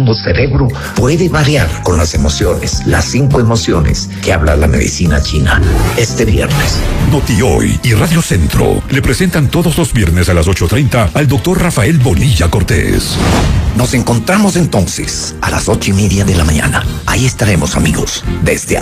segundo cerebro puede variar con las emociones, las 5 emociones que habla la medicina china. Este viernes. Noti Hoy y Radio Centro le presentan todos los viernes a las 8:30 al doctor Rafael Bonilla Cortés. Nos encontramos entonces a las 8:30 de la mañana. Ahí estaremos, amigos, desde